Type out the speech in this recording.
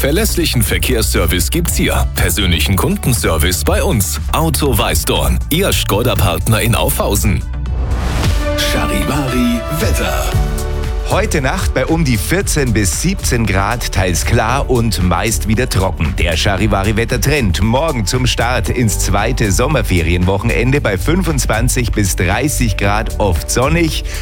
Verlässlichen Verkehrsservice gibt's hier. Persönlichen Kundenservice bei uns. Auto Weißdorn, Ihr Škoda-Partner in Aufhausen. Charivari Wetter. Heute Nacht bei um die 14 bis 17 Grad, teils klar und meist wieder trocken. Der Charivari-Wettertrend morgen zum Start ins zweite Sommerferienwochenende bei 25 bis 30 Grad, oft sonnig.